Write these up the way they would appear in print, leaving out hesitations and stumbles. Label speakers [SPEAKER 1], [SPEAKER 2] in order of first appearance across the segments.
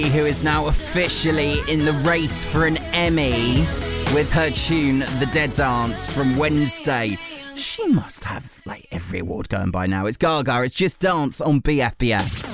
[SPEAKER 1] who is now officially in the race for an Emmy with her tune The Dead Dance from Wednesday. She must have every award going by now. It's Gaga, it's Just Dance on BFBS.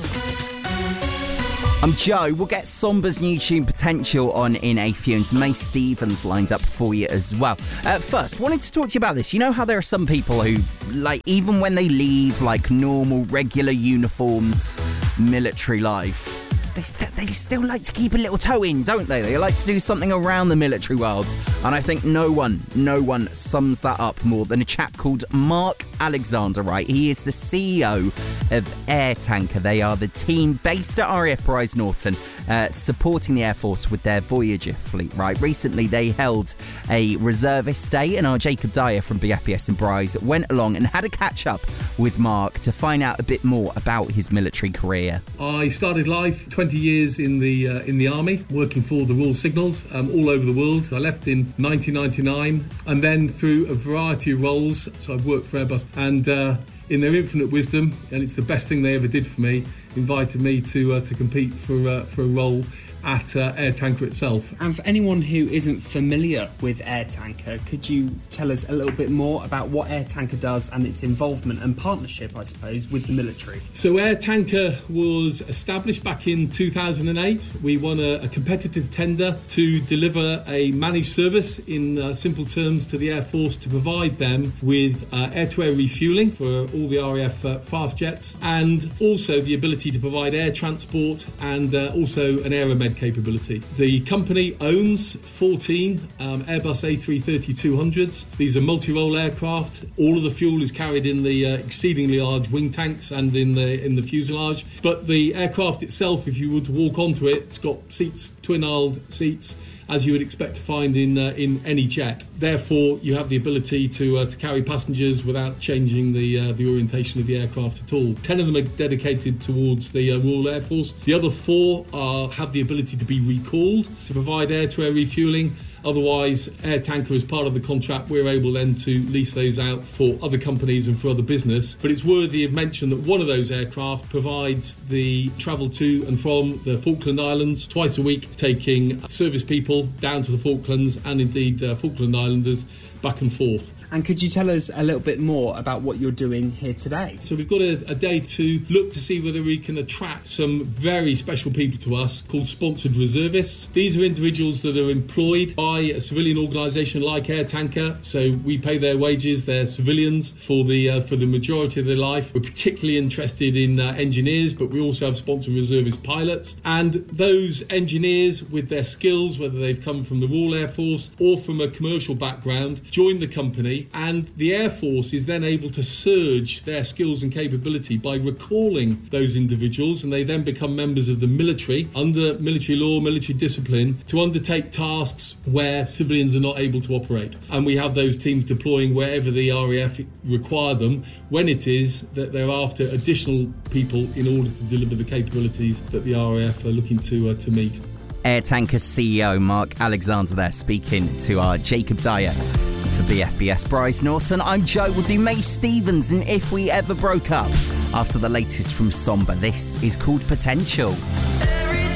[SPEAKER 1] I'm Joe. We'll get Sombra's new tune Potential on in a few, and some May Stevens lined up for you as well. First, wanted to talk to you about this. You know how there are some people who, even when they leave normal, regular, uniformed military life, they still like to keep a little toe in, don't they? They like to do something around the military world. And I think no one sums that up more than a chap called Mark Alexander, right? He is the CEO of Air Tanker. They are the team based at RAF Bryce Norton, supporting the Air Force with their Voyager fleet, right? Recently, they held a reservist day, and our Jacob Dyer from BFBS and Bryce went along and had a catch-up with Mark to find out a bit more about his military career.
[SPEAKER 2] I started life 20 years in the army, working for the Royal Signals all over the world. I left in 1999, and then through a variety of roles. So I've worked for Airbus, and in their infinite wisdom, and it's the best thing they ever did for me, invited me to compete for a role at Air Tanker itself.
[SPEAKER 3] And for anyone who isn't familiar with Air Tanker, could you tell us a little bit more about what Air Tanker does and its involvement and partnership, I suppose, with the military?
[SPEAKER 2] So Air Tanker was established back in 2008. We won a competitive tender to deliver a managed service, in simple terms, to the Air Force, to provide them with air-to-air refuelling for all the RAF fast jets, and also the ability to provide air transport and also an Aeromed capability. The company owns 14 Airbus A330-200s. These are multi-role aircraft. All of the fuel is carried in the exceedingly large wing tanks and in the fuselage. But the aircraft itself, if you were to walk onto it, it's got seats, twin-aisled seats, as you would expect to find in any jet. Therefore, you have the ability to carry passengers without changing the orientation of the aircraft at all. 10 of them are dedicated towards the Royal Air Force. The other 4 have the ability to be recalled to provide air-to-air refuelling. Otherwise, Air Tanker, as part of the contract, we're able then to lease those out for other companies and for other business. But it's worthy of mention that one of those aircraft provides the travel to and from the Falkland Islands twice a week, taking service people down to the Falklands and indeed Falkland Islanders back and forth.
[SPEAKER 3] And could you tell us a little bit more about what you're doing here today?
[SPEAKER 2] So we've got a day to look to see whether we can attract some very special people to us called sponsored reservists. These are individuals that are employed by a civilian organisation like Air Tanker. So we pay their wages, they're civilians for the majority of their life. We're particularly interested in engineers, but we also have sponsored reservist pilots. And those engineers, with their skills, whether they've come from the Royal Air Force or from a commercial background, join the company. And the Air Force is then able to surge their skills and capability by recalling those individuals, and they then become members of the military under military law, military discipline, to undertake tasks where civilians are not able to operate. And we have those teams deploying wherever the RAF require them, when it is that they're after additional people in order to deliver the capabilities that the RAF are looking to meet.
[SPEAKER 1] Air Tanker CEO Mark Alexander there, speaking to our Jacob Dyer for BFBS Bryce Norton. I'm Joe. We'll do May Stevens and If We Ever Broke Up after the latest from Sombra. This is called Potential.